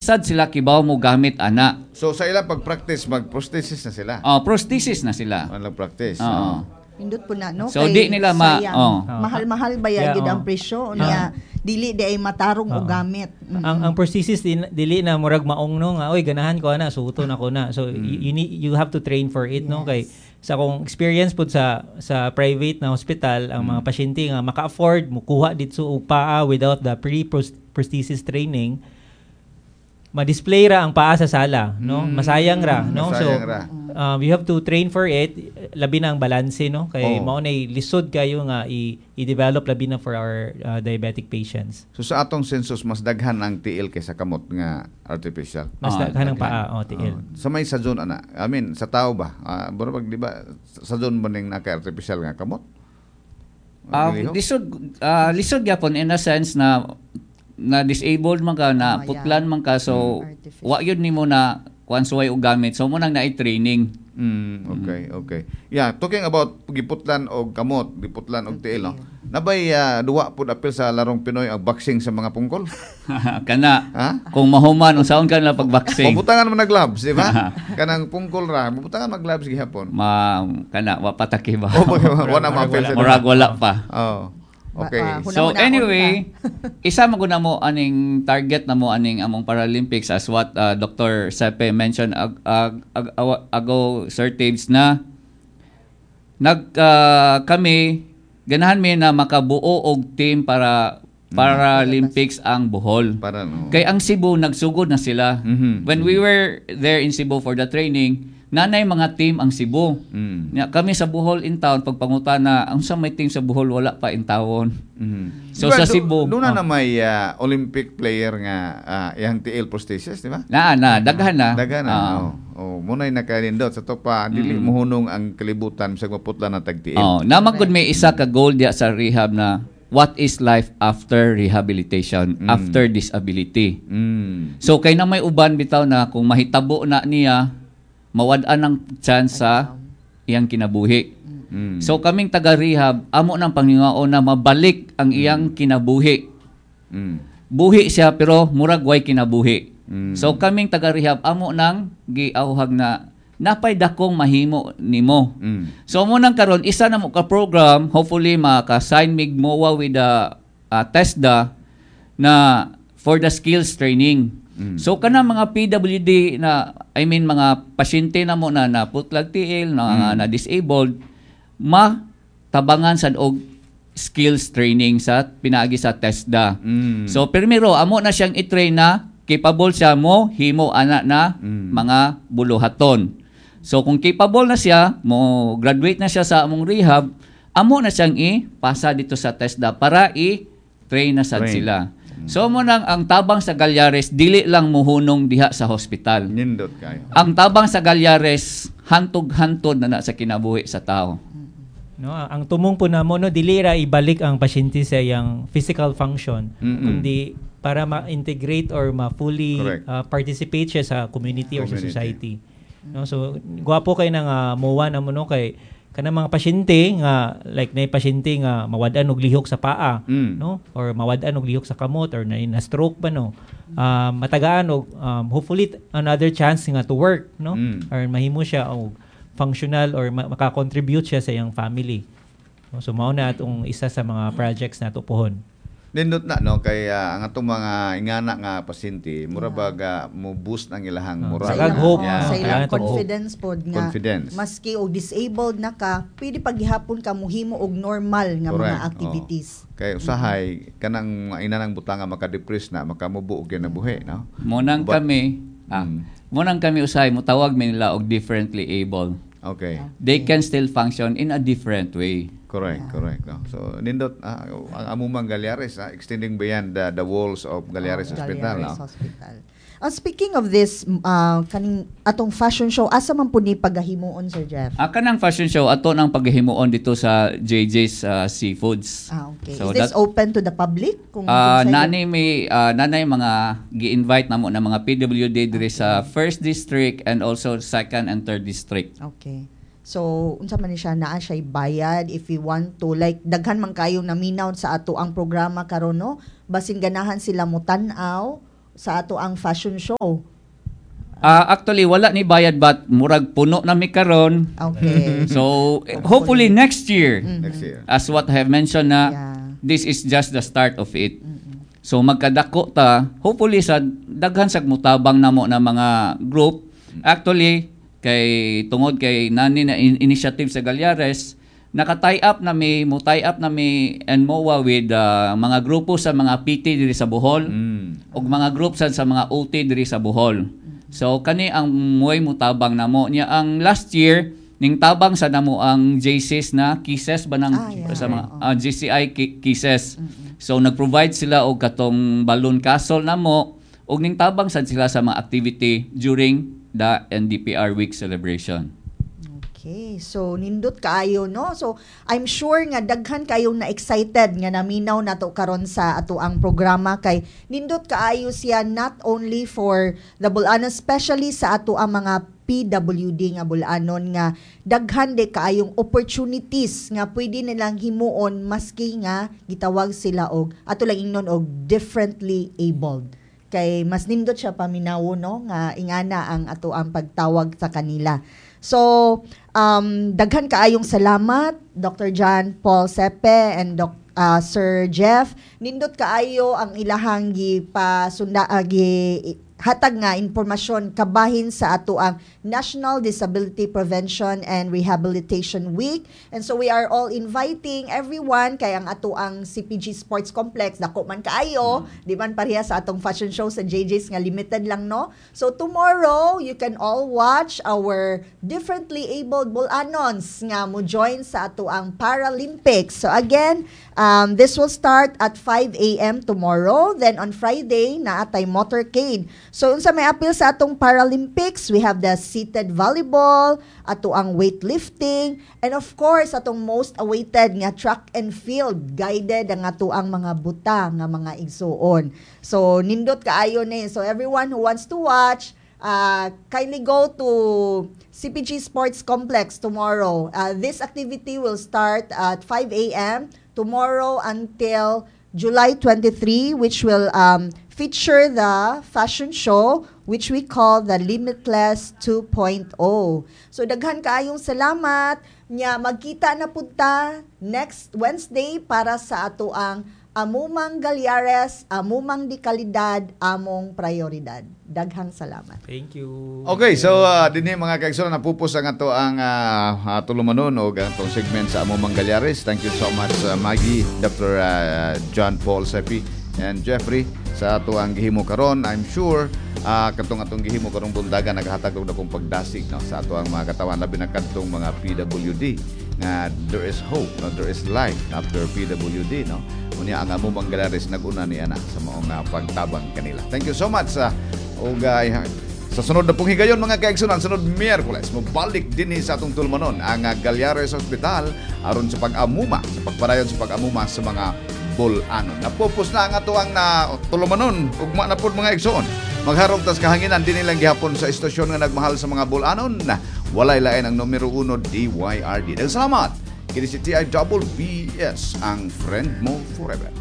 sad sila kibaw mo gamit ana. So sa ilang pag-practice, mag-prosthesis na sila. Prosthesis na sila. Walang practice. Oo. Pindot po na, no? So, Kay di nila sayang. Mahal-mahal ba yan Yeah, ang presyo? Niya, dili di ay matarong o gamit. Ang prosthesis dili na murag maong no nga oy ganahan ko na suto na ko na. So you have to train for it, no? Kay sa akong experience pud sa private na hospital, ang mga pasyente nga maka-afford mo kuha dito og paa without the pre-prosthesis training, ma-display ra ang paa sa sala, no? Masayang ra, no? Masayang ra. You have to train for it, labi na ang balanse, no? Kay mao nay lisod kayo nga i-develop labi na for our diabetic patients. So sa atong census, mas daghan ang tiil kaysa kamot nga artificial. Mas daghan ang paa, tiil. Sa may sadyon ana, I mean sa tao ba? Di ba sadyon mo ning naka-artificial nga kamot? Lisod gyapon in a sense na disabled man ka, na putlan man ka, so wa yun nimo na kuan suway og gamit, so mo nang na-training. Okay. Yeah, talking about giputlan og kamot, giputlan og tiil, no? Nabay duwa pud apil sa larong Pinoy ang boxing sa mga pungkol. Kana kung mahuman unsaon ka na pag-boxing. Mabutangan man gloves, di ba? Kanang pungkol ra, mabutangan mag gloves gihapon. Kana wa pataki ba? Wala mapil sa murag wala pa. Okay. So anyway, isa maguna mo aning target na mo aning among Paralympics as what Dr. Sepe mentioned ago, Sir Taves, na kami ganahan mi na makabuo og team para Paralympics ang Bohol. Kay ang Cebu nagsugod na sila. When we were there in Cebu for the training, nanay mga team ang Cebu. Kami sa Bohol in town, pagpangutana, ang sa may team sa Bohol wala pa in town. So diba, sa Cebu, doon na may Olympic player nga yang tiil prosthesis, di ba? daghan na. Munay nakalindot sa to pa dili mohunong ang kalibutan sa maputla na tagtiil. Namagud may isa ka goal dia sa rehab na what is life after rehabilitation, after disability. So kay na may uban bitaw na kung mahitabo na niya, mawad-an ang chance sa iyang kinabuhi. So kaming taga-rehab, amo ng Panginoon na mabalik ang iyang kinabuhi. Buhi siya pero murag way kinabuhi. So kaming taga-rehab, amo nang giauhag na napay dakong mahimo nimo. So mo nang karon isa na mo ka program, hopefully maka-sign mig MOA with the TESDA na for the skills training. So kana mga PWD na mga pasyente na mo na putlag tiil na disabled, matabangan sad og skills training sa pinaagi sa TESDA. So primero amo na siyang i-train na capable siya mo himo ana na mga buluhaton. So kung capable na siya, mo graduate na siya sa among rehab, amo na siyang ipasa dito sa TESDA para i-train na sad sila. So mo nang ang tabang sa Galyares dili lang muhunong diha sa hospital. Nindot kayo. Ang tabang sa Galyares hantog-hantod na sa kinabuhi sa tao. No, ang tumong po namo no dili ra ibalik ang pasyente sa iyang physical function, kundi para ma-integrate or ma-fully participate siya sa community or sa society. No, so gwapo kay nang MOA na mo no kay kanang mga pasyente nga like na pasyente nga mawad-an og lihok sa paa, no, or mawad-an og lihok sa kamot or na stroke ba no, matagaan og hopefully another chance nga to work, no, or mahimo siya og functional or maka-contribute siya sa iyang family. No, so mao na atong isa sa mga projects nato pohon. Nindot na no kay ang atong mga ingana nga pasyente mura baga mo boost ang ilahang moral. Sa hope. Sa ilang confidence pod nga maski og disabled na ka, pwede paghihapon ka mohimo og normal nga mga activities. Kay usahay kanang inanang butanga maka-depress na makamubo og kinabuhi, no? Monang kami usahay mo tawag mi nila og differently able. Okay. They can still function in a different way. Correct. No? So, nindot, ang amumang Galyares, extending beyond the walls of Galyares Hospital. Galyares Hospital. Speaking of this, kaning atong fashion show, asa man po ni paghimuon, Sir Jeff? Kanang fashion show, ato nang paghimuon dito sa JJ's Seafoods. Okay. So is this open to the public? Nanay mga gi-invite namo na mga PWD diri sa 1st District and also 2nd and 3rd District. Okay. So, unsa man ni siya naa siya bayad if we want to, like daghan man kayo naminaw sa ato ang programa karon no, basin ganahan sila mo tan-aw sa ato ang fashion show? Actually, wala ni bayad but murag puno na mi karon. Okay. So, hopefully next year, Next year. as what I have mentioned na, this is just the start of it. So, magkadako ta, hopefully sa daghan sa mutabang namo na mga group. Actually, tungod kay nani na initiative sa Galyares, naka-tie up na mi and MOA with mga grupo sa mga PT diri sa Bohol ug mga group sa mga OT diri sa Bohol. So kani ang muay mutabang namo niya ang last year ning tabang sa namo ang JCs na Kisses ba nang sa mga GCI Kisses. So nag-provide sila og katong balloon castle namo ug ning tabang sad sila sa mga activity during the NDPR week celebration. Okay, so nindot kaayo no. So I'm sure nga daghan kayong na excited nga naminaw nato karon sa ato ang programa kay nindot kaayo siya not only for the Bulanon, especially sa ato ang mga PWD nga Bulanon nga daghan de kaayong opportunities nga pwede nilang himuon maski nga gitawag sila og ato lang ingnon og differently abled. Kay mas nindot siya paminawo no nga ingana ang ato ang pagtawag sa kanila. So, daghan kaayong salamat, Dr. John Paul Sepe and Sir Jeff. Nindot kaayo ang ilahang hatag nga impormasyon kabahin sa ato ang National Disability Prevention and Rehabilitation Week. And so we are all inviting everyone kay ang ato ang CPG Sports Complex dako man kaayo, di man pareha sa atong fashion show sa JJ's nga limited lang no. So tomorrow you can all watch our differently abled Bulanons nga mo join sa ato ang Paralympics. So again, this will start at 5 a.m. tomorrow. Then on Friday na atay motorcade. So unsa may appeal sa atong Paralympics, we have the seated volleyball, ato ang weightlifting, and of course atong most awaited nga track and field, guided ang ato ang mga buta nga mga igsuon. So nindot kaayo ni. So everyone who wants to watch, kindly go to CPG Sports Complex tomorrow. This activity will start at 5 a.m. tomorrow until July 23, which will feature the fashion show which we call the Limitless 2.0. So daghan kaayong salamat nya magkita na punta next Wednesday para sa ato ang amumang Galyares, amumang di kalidad, among prioridad. Daghang salamat. Thank you. Okay, so dinhi mga kaigsoon napupos ang ato ang tulumanon o atong segment sa amumang Galyares. Thank you so much Maggie, Dr. John Paul Sepi and Jeffrey sa ato ang gihimo karon. I'm sure katong atong gihimo karong bundagan naghatag og dakong pagdasig no sa ato ang mga katawan labi na kadtong mga PWD nga there is hope, no? There is life after PWD no. Unya ang amumang Galyares naguna ni ana sa maong pagtabang kanila. Thank you so much sa sunod na pong higayon mga kaigsunan, sunod Miyerkules mabalik dinhi sa atong tulmanon ang Galyares Hospital aron sa pag-amuma, sa pagpadayon sa pag-amuma sa mga Bulanon. Napupos na ang ato ang tulumanon ugma na pud mga igsoon. Magharong tas kahanginan din nilang gihapon sa istasyon nga nagmahal sa mga Bulanon na walay lain ang numero 1 DYRD. Salamat. Kini si TIWBS, ang friend mo forever.